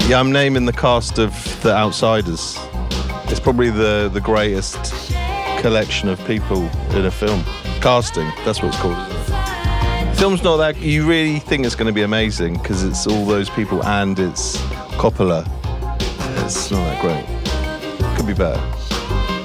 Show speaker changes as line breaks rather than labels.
Yeah, I'm naming the cast of The Outsiders. It's probably the greatest collection of people in a film. Casting, that's what it's called, isn't it? Film's not that... You really think it's going to be amazing because it's all those people and it's Coppola. It's not that great. Could be better.